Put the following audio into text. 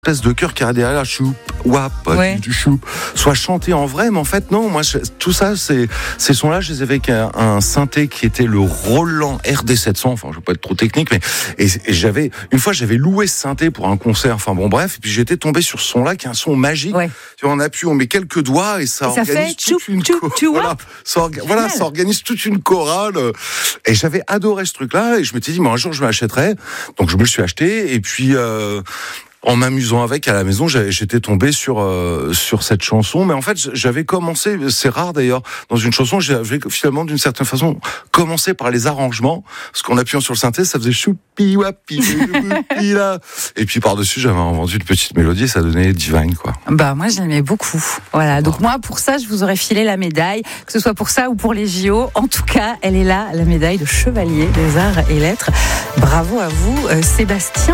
espèce de chœur qui est derrière, choup, wap, du choup, soit chanté en vrai, mais en fait non, moi tout ça, ces sons-là, je les avais avec un synthé qui était le Roland RD700, enfin je vais pas être trop technique, mais et j'avais loué ce synthé pour un concert, enfin bon bref, et puis j'étais tombé sur ce son-là qui est un son magique. Ouais. Tu vois, on appuie, on met quelques doigts et ça organise toute une chorale. Ça organise toute une chorale. Et j'avais adoré ce truc-là et je m'étais dit, un jour je m'achèterais. Donc je me le suis acheté et puis en m'amusant avec à la maison, j'étais tombé sur cette chanson. Mais en fait, j'avais commencé, c'est rare d'ailleurs, dans une chanson, j'avais finalement d'une certaine façon commencé par les arrangements, parce qu'en appuyant sur le synthé, ça faisait choupi wapi là. Et puis par-dessus, j'avais inventé une petite mélodie, ça donnait Divine, quoi. Bah moi, j'aimais beaucoup. Voilà. Donc moi, pour ça, je vous aurais filé la médaille, que ce soit pour ça ou pour les JO. En tout cas, elle est là, la médaille de chevalier des arts et lettres. Bravo à vous, Sébastien.